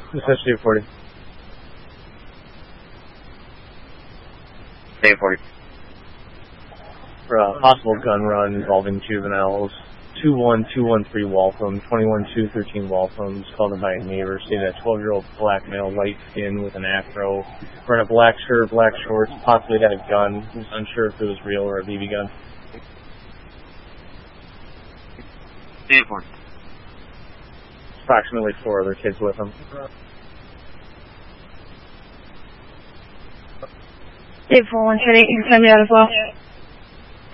Essentially 40. Stay 40. For a possible gun run involving juveniles, 21213 Waltham, 21213 Waltham, called in by a neighbor, stated a 12-year-old black male, light skin with an afro, wearing a black shirt, black shorts, possibly had a gun. He was unsure if it was real or a BB gun. Stay 40. Approximately 4 other kids with him. Dave 4138, you can send me out as well.